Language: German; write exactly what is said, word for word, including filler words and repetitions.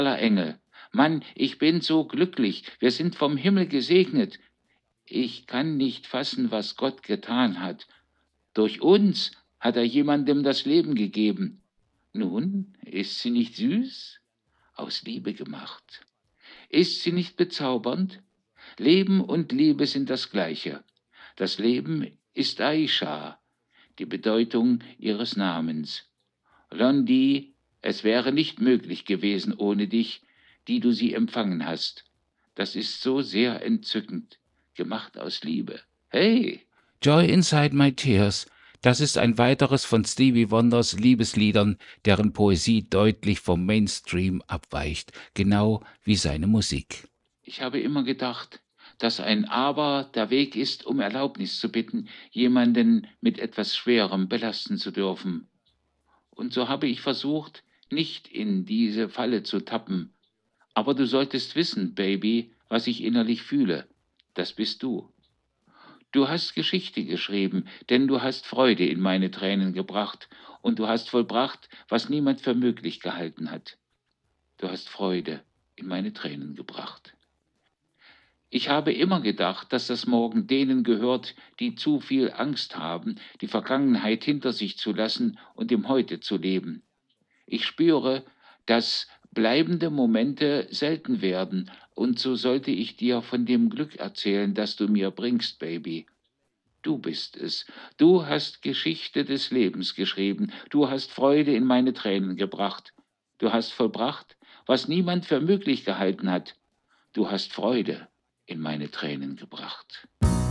Engel. Mann, ich bin so glücklich. Wir sind vom Himmel gesegnet. Ich kann nicht fassen, was Gott getan hat. Durch uns hat er jemandem das Leben gegeben. Nun, ist sie nicht süß? Aus Liebe gemacht. Ist sie nicht bezaubernd? Leben und Liebe sind das Gleiche. Das Leben ist Aisha, die Bedeutung ihres Namens. Londi, es wäre nicht möglich gewesen ohne dich, die du sie empfangen hast. Das ist so sehr entzückend, gemacht aus Liebe. Hey! Joy Inside My Tears, das ist ein weiteres von Stevie Wonders Liebesliedern, deren Poesie deutlich vom Mainstream abweicht, genau wie seine Musik. Ich habe immer gedacht, dass ein Aber der Weg ist, um Erlaubnis zu bitten, jemanden mit etwas Schwerem belasten zu dürfen. Und so habe ich versucht, nicht in diese Falle zu tappen. Aber du solltest wissen, Baby, was ich innerlich fühle. Das bist du. Du hast Geschichte geschrieben, denn du hast Freude in meine Tränen gebracht und du hast vollbracht, was niemand für möglich gehalten hat. Du hast Freude in meine Tränen gebracht. Ich habe immer gedacht, dass das Morgen denen gehört, die zu viel Angst haben, die Vergangenheit hinter sich zu lassen und im Heute zu leben. Ich spüre, dass bleibende Momente selten werden, und so sollte ich dir von dem Glück erzählen, das du mir bringst, Baby. Du bist es. Du hast Geschichte des Lebens geschrieben. Du hast Freude in meine Tränen gebracht. Du hast vollbracht, was niemand für möglich gehalten hat. Du hast Freude in meine Tränen gebracht.